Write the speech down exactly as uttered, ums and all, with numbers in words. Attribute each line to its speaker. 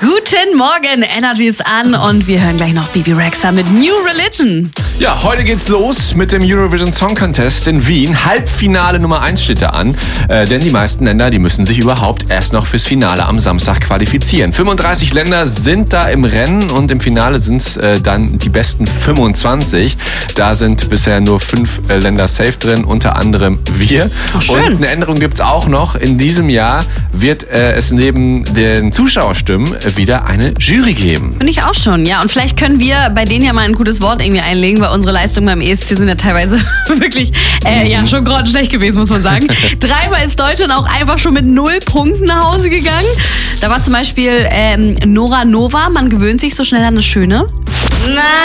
Speaker 1: Guten Morgen, Energy ist an und wir hören gleich noch Bebe Rexha mit New Religion.
Speaker 2: Ja, heute geht's los mit dem Eurovision Song Contest in Wien. Halbfinale Nummer eins steht da an, äh, denn die meisten Länder, die müssen sich überhaupt erst noch fürs Finale am Samstag qualifizieren. fünfunddreißig Länder sind da im Rennen und im Finale sind's äh, dann die besten fünfundzwanzig. Da sind bisher nur fünf äh, Länder safe drin, unter anderem wir.
Speaker 1: Ach, schön.
Speaker 2: Und eine Änderung gibt's auch noch. In diesem Jahr wird äh, es neben den Zuschauerstimmen wieder eine Jury geben.
Speaker 1: Finde ich auch schon, ja. Und vielleicht können wir bei denen ja mal ein gutes Wort irgendwie einlegen, weil unsere Leistungen beim E S C sind ja teilweise wirklich, äh, ja, schon grottenschlecht gewesen, muss man sagen. Dreimal ist Deutschland auch einfach schon mit null Punkten nach Hause gegangen. Da war zum Beispiel ähm, Nora Nova, man gewöhnt sich so schnell an das Schöne. Nein.